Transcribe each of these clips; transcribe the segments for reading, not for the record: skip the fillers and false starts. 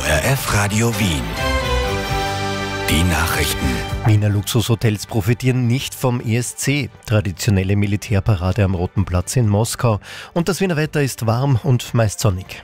ORF Radio Wien. Die Nachrichten. Wiener Luxushotels profitieren nicht vom ESC. Traditionelle Militärparade am Roten Platz in Moskau. Und das Wiener Wetter ist warm und meist sonnig.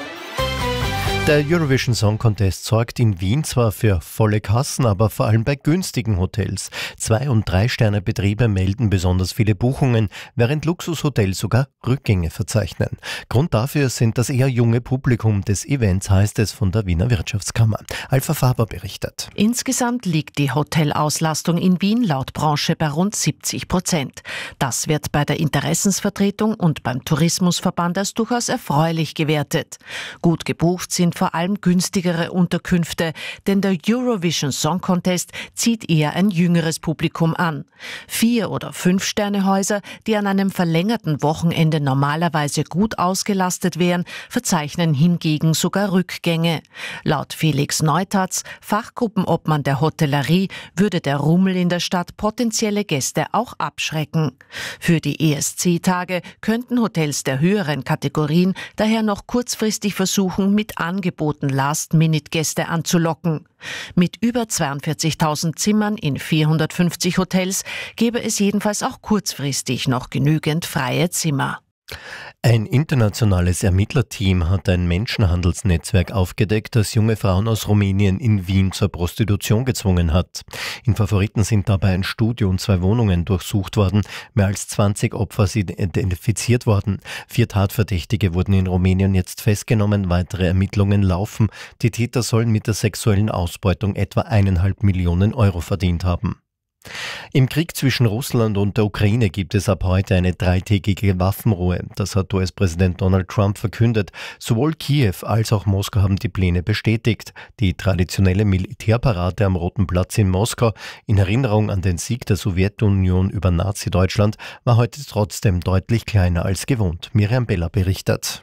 Der Eurovision Song Contest sorgt in Wien zwar für volle Kassen, aber vor allem bei günstigen Hotels. 2- und 3-Sterne-Betriebe melden besonders viele Buchungen, während Luxushotels sogar Rückgänge verzeichnen. Grund dafür sind das eher junge Publikum des Events, heißt es von der Wiener Wirtschaftskammer. Alpha Faber berichtet. Insgesamt liegt die Hotelauslastung in Wien laut Branche bei rund 70%. Das wird bei der Interessensvertretung und beim Tourismusverband als durchaus erfreulich gewertet. Gut gebucht sind vor allem günstigere Unterkünfte, denn der Eurovision Song Contest zieht eher ein jüngeres Publikum an. 4- oder 5-Sterne-Häuser, die an einem verlängerten Wochenende normalerweise gut ausgelastet wären, verzeichnen hingegen sogar Rückgänge. Laut Felix Neutatz, Fachgruppenobmann der Hotellerie, würde der Rummel in der Stadt potenzielle Gäste auch abschrecken. Für die ESC-Tage könnten Hotels der höheren Kategorien daher noch kurzfristig versuchen, mit Angeboten Last-Minute-Gäste anzulocken. Mit über 42.000 Zimmern in 450 Hotels gäbe es jedenfalls auch kurzfristig noch genügend freie Zimmer. Ein internationales Ermittlerteam hat ein Menschenhandelsnetzwerk aufgedeckt, das junge Frauen aus Rumänien in Wien zur Prostitution gezwungen hat. In Favoriten sind dabei ein Studio und 2 Wohnungen durchsucht worden. Mehr als 20 Opfer sind identifiziert worden. 4 Tatverdächtige wurden in Rumänien jetzt festgenommen. Weitere Ermittlungen laufen. Die Täter sollen mit der sexuellen Ausbeutung etwa 1,5 Millionen Euro verdient haben. Im Krieg zwischen Russland und der Ukraine gibt es ab heute eine 3-tägige Waffenruhe. Das hat US-Präsident Donald Trump verkündet. Sowohl Kiew als auch Moskau haben die Pläne bestätigt. Die traditionelle Militärparade am Roten Platz in Moskau in Erinnerung an den Sieg der Sowjetunion über Nazi-Deutschland war heute trotzdem deutlich kleiner als gewohnt. Miriam Beller berichtet.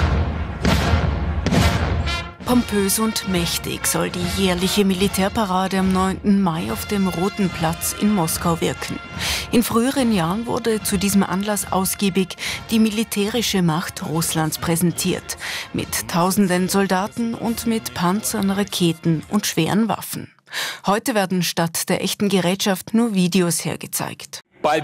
Pompös und mächtig soll die jährliche Militärparade am 9. Mai auf dem Roten Platz in Moskau wirken. In früheren Jahren wurde zu diesem Anlass ausgiebig die militärische Macht Russlands präsentiert. Mit tausenden Soldaten und mit Panzern, Raketen und schweren Waffen. Heute werden statt der echten Gerätschaft nur Videos hergezeigt.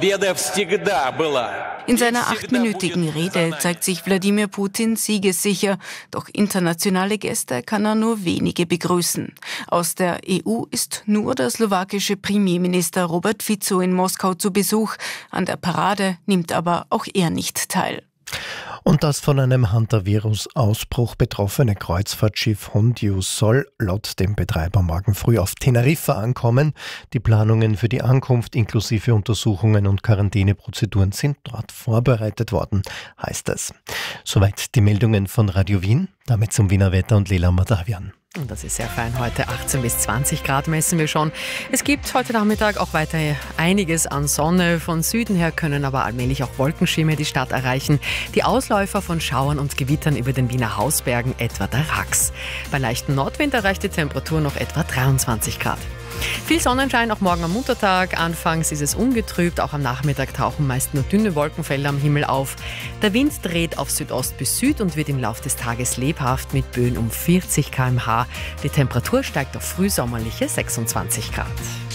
In seiner 8-minütigen Rede zeigt sich Wladimir Putin siegessicher, doch internationale Gäste kann er nur wenige begrüßen. Aus der EU ist nur der slowakische Premierminister Robert Fico in Moskau zu Besuch. An der Parade nimmt aber auch er nicht teil. Und das von einem Hantavirus-Ausbruch betroffene Kreuzfahrtschiff Hondius soll laut dem Betreiber morgen früh auf Teneriffa ankommen. Die Planungen für die Ankunft inklusive Untersuchungen und Quarantäneprozeduren sind dort vorbereitet worden, heißt es. Soweit die Meldungen von Radio Wien. Damit zum Wiener Wetter und Leila Madavian. Und das ist sehr fein heute. 18 bis 20 Grad messen wir schon. Es gibt heute Nachmittag auch weiter einiges an Sonne. Von Süden her können aber allmählich auch Wolkenschirme die Stadt erreichen. Die Ausläufer von Schauern und Gewittern über den Wiener Hausbergen, etwa der Rax. Bei leichtem Nordwind erreicht die Temperatur noch etwa 23 Grad. Viel Sonnenschein auch morgen am Muttertag. Anfangs ist es ungetrübt, auch am Nachmittag tauchen meist nur dünne Wolkenfelder am Himmel auf. Der Wind dreht auf Südost bis Süd und wird im Laufe des Tages lebhaft mit Böen um 40 km/h. Die Temperatur steigt auf frühsommerliche 26 Grad.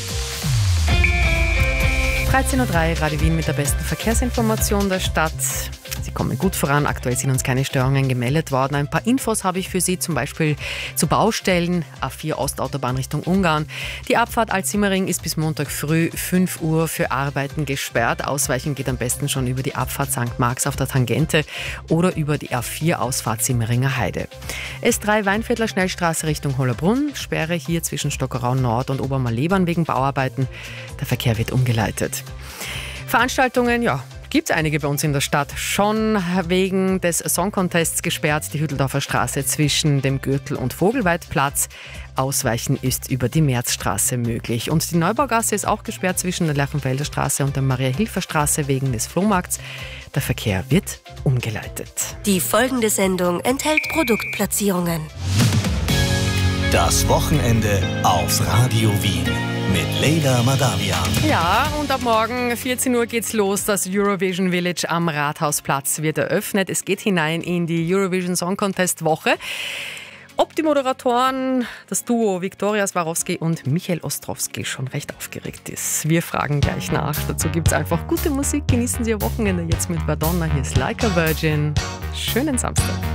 13.03 Uhr, Radio Wien mit der besten Verkehrsinformation der Stadt. Sie kommen gut voran. Aktuell sind uns keine Störungen gemeldet worden. Ein paar Infos habe ich für Sie, zum Beispiel zu Baustellen. A4 Ostautobahn Richtung Ungarn. Die Abfahrt Alt-Simmering ist bis Montag früh 5 Uhr für Arbeiten gesperrt. Ausweichen geht am besten schon über die Abfahrt St. Marx auf der Tangente oder über die A4 Ausfahrt Simmeringer Heide. S3 Weinviertler Schnellstraße Richtung Hollabrunn. Sperre hier zwischen Stockerau Nord und Obermalebern wegen Bauarbeiten. Der Verkehr wird umgeleitet. Veranstaltungen, gibt es einige bei uns in der Stadt. Schon wegen des Song Contests gesperrt, die Hütteldorfer Straße zwischen dem Gürtel- und Vogelweidplatz. Ausweichen ist über die Märzstraße möglich. Und die Neubaugasse ist auch gesperrt zwischen der Lerchenfelder Straße und der Maria-Hilfer-Straße wegen des Flohmarkts. Der Verkehr wird umgeleitet. Die folgende Sendung enthält Produktplatzierungen. Das Wochenende auf Radio Wien. Mit Leila Madavian. Ja, und ab morgen 14 Uhr geht's los. Das Eurovision Village am Rathausplatz wird eröffnet. Es geht hinein in die Eurovision Song Contest Woche. ob die Moderatoren, das Duo Viktoria Swarovski und Michael Ostrowski schon recht aufgeregt ist. Wir fragen gleich nach. Dazu gibt es einfach gute Musik. Genießen Sie Ihr Wochenende jetzt mit Madonna. Hier ist Like a Virgin. Schönen Samstag.